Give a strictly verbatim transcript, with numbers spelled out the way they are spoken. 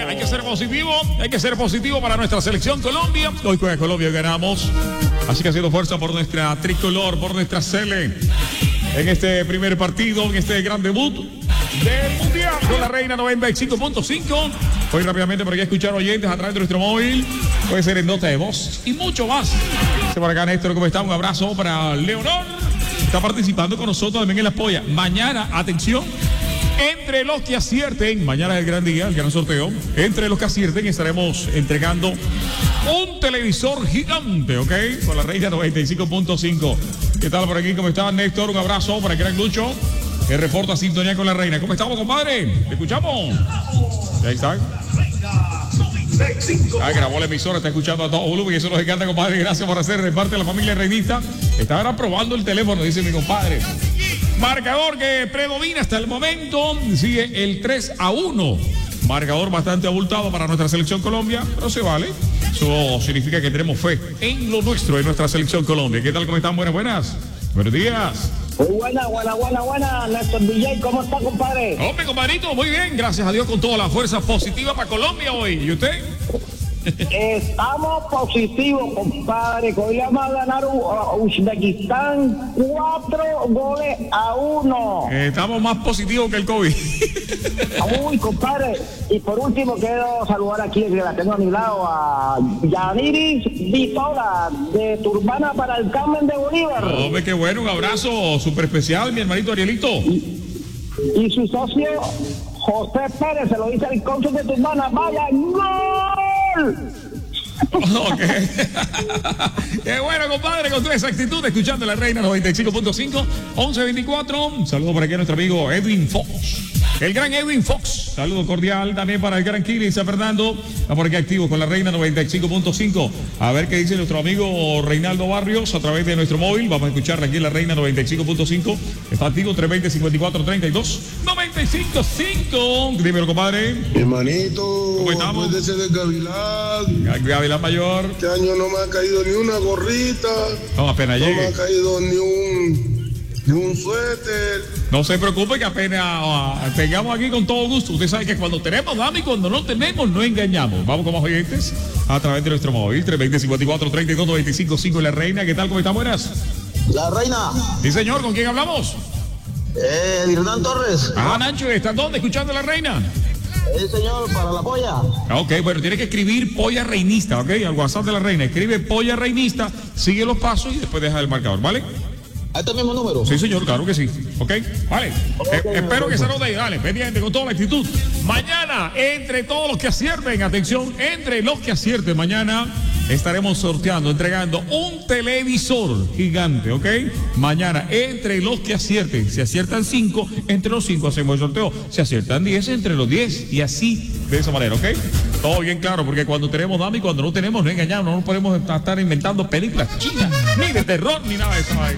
Hay que ser positivo, hay que ser positivo para nuestra selección Colombia. Hoy juega Colombia y ganamos. Así que haciendo fuerza por nuestra tricolor, por nuestra Cele. En este primer partido, en este gran debut del Mundial con la Reina noventa y cinco punto cinco. Hoy rápidamente por aquí escuchar oyentes a través de nuestro móvil. Puede ser en nota de voz y mucho más. Por acá Néstor, ¿cómo está? Un abrazo para Leonor. Está participando con nosotros también en la polla. Mañana, atención, entre los que acierten, mañana es el gran día, el gran sorteo. Entre los que acierten estaremos entregando un televisor gigante, ¿ok? Con la Reina noventa y cinco punto cinco. ¿Qué tal por aquí? ¿Cómo está Néstor? Un abrazo para el gran Lucho. Que reporta sintonía con la Reina. ¿Cómo estamos, compadre? ¿Te escuchamos? Ahí está. Ah, grabó la emisora, está escuchando a todo volumen y eso nos encanta, compadre. Gracias por hacer de parte de la familia reinista. Estaban probando el teléfono, dice mi compadre. Marcador que predomina hasta el momento. Sigue el tres a uno. Marcador bastante abultado para nuestra selección Colombia, pero se vale. Eso significa que tenemos fe en lo nuestro, en nuestra selección Colombia. ¿Qué tal? ¿Cómo están? Buenas, buenas. Buenos días. Muy buena, buena, buena, buena. Néstor D J, ¿cómo está, compadre? Hombre, compadrito, muy bien. Gracias a Dios con toda la fuerza positiva para Colombia hoy. ¿Y usted? Estamos positivos, compadre. Hoy le vamos a ganar a Uzbekistán cuatro goles a uno. Eh, estamos más positivos que el COVID. Uy, compadre. Y por último, quiero saludar aquí, que la tengo a mi lado, a Yaniris Vitora, de Turbana para el Carmen de Bolívar. Hombre, qué bueno. Un abrazo súper especial, mi hermanito Arielito. Y, y su socio, José Pérez, se lo dice el coach de Turbana. ¡Vaya, gol! Okay. Qué bueno, compadre, con toda esa actitud, escuchando la Reina noventa y cinco punto cinco, once veinticuatro. Un saludo por aquí a nuestro amigo Edwin Fox, el gran Edwin Fox. Saludo cordial también para el gran Kiri San Fernando. Está por aquí activo con la Reina noventa y cinco punto cinco. A ver qué dice nuestro amigo Reinaldo Barrios a través de nuestro móvil. Vamos a escucharle aquí en la Reina noventa y cinco punto cinco. Está activo tres veinte, cincuenta y cuatro, treinta y dos, noventa y cinco, cinco. Dímelo, compadre. Hermanito, ¿cómo estamos? Después de ese de Gavilán. Gavilán Mayor. Este año no me ha caído ni una gorrita. No, apenas no llegue. No me ha caído ni un, ni un suéter. No se preocupe que apenas uh, tengamos aquí con todo gusto. Usted sabe que cuando tenemos, dame, y cuando no tenemos, no engañamos. Vamos con más oyentes a través de nuestro móvil. tres veinte, cincuenta y cuatro, treinta y dos, noventa y cinco, cinco. La Reina, ¿qué tal? ¿Cómo están? Buenas. La Reina. Sí, señor. ¿Con quién hablamos? Eh, Hernán Torres. Ah, Nacho, ¿estás dónde escuchando La Reina? Sí, señor, para la polla. Ok, bueno, tiene que escribir polla reinista, ok, al WhatsApp de La Reina. Escribe polla reinista, sigue los pasos y después deja el marcador, ¿vale? ¿A este mismo número? Sí, señor, claro que sí. Ok, vale. Okay, eh, espero que se anote ahí, dale, pendiente con toda la actitud. Mañana, entre todos los que acierten, atención, entre los que acierten, mañana estaremos sorteando, entregando un televisor gigante, ¿ok? Mañana, entre los que acierten, si aciertan cinco, entre los cinco hacemos el sorteo. Si aciertan diez, entre los diez, y así, de esa manera, ¿ok? Todo bien claro, porque cuando tenemos dama y cuando no tenemos, no engañamos, no nos podemos estar inventando películas chinas, ni de terror, ni nada de eso.